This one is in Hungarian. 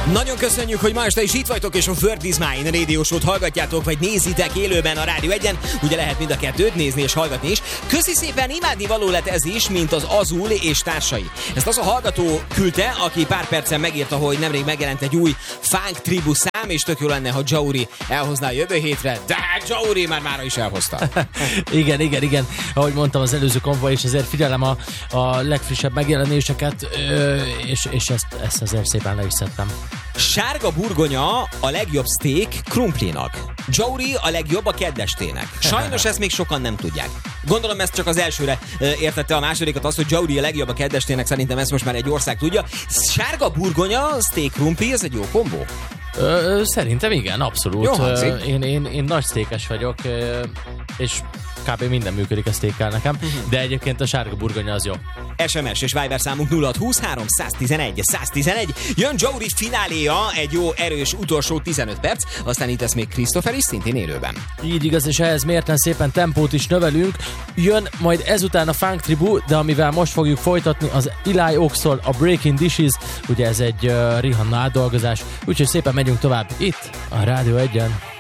Nagyon köszönjük, hogy ma este is itt vagytok, és a Word is Mine Radio Show-t hallgatjátok, vagy nézitek élőben a Rádió 1-en. Ugye lehet mind a kettőt nézni és hallgatni is. Köszi szépen, imádni való lett ez is, mint az Azul és társai. Ezt az a hallgató küldte, aki pár percen megírta, hogy nemrég megjelent egy új Funk Tribu szám, és tök jó lenne, ha Jauri elhozná a jövő hétre, de Jauri már mára is elhozta. igen. Ahogy mondtam az előző konvoi, és azért figyelem a legfrissebb megjelenéseket, és ezt azért szépen le is szedtem. Sárga burgonya a legjobb steak krumplinak. Jauri a legjobb a keddestének. Sajnos ezt még sokan nem tudják. Gondolom ezt csak az elsőre értette, a másodikat az, hogy Jauri a legjobb a keddestének, szerintem ezt most már egy ország tudja. Sárga burgonya, steak krumpli, ez egy jó kombó? Szerintem igen, abszolút. Én nagy sztékes vagyok, és kb. Minden működik a sztékkel nekem, de egyébként a sárga burgonya az jó. SMS és Viber számunk 0623 111 111. Jön Jauri fináléja, egy jó erős utolsó 15 perc, aztán itt lesz még Christopher is, szintén élőben. Így igaz, és ehhez mérten szépen tempót is növelünk. Jön majd ezután a Funk Tribu, de amivel most fogjuk folytatni, az Eli Oxtól a Breaking Dishes, ugye ez egy Rihanna átdolgozás, úgyhogy szépen megyünk tovább itt a Rádió 1-en.